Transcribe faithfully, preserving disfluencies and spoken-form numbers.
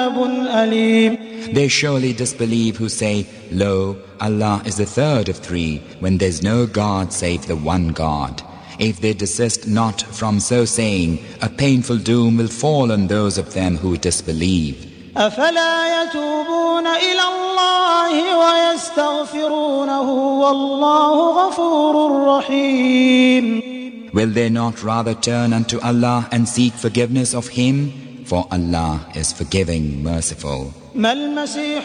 عذاب أليم. They surely disbelieve who say, Lo, Allah is the third of three, when there is no God save the one God. If they desist not from so saying, a painful doom will fall on those of them who disbelieve. أفلا يتوبون إلى الله ويستغفرونه والله غفور رحيم. Will they not rather turn unto Allah and seek forgiveness of Him? For Allah is forgiving, merciful. ما المسيح